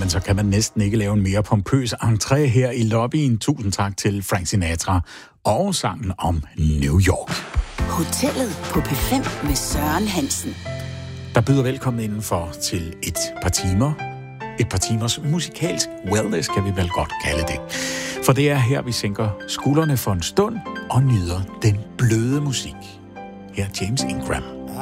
jamen så kan man næsten ikke lave en mere pompøs entré her i lobbyen. Tusind tak til Frank Sinatra og sangen om New York. Hotellet på P5 med Søren Hansen. Der byder velkommen indenfor til et par timer. Et par timers musikalsk wellness, kan vi vel godt kalde det. For det er her, vi sænker skuldrene for en stund og nyder den bløde musik. Her er James Ingram.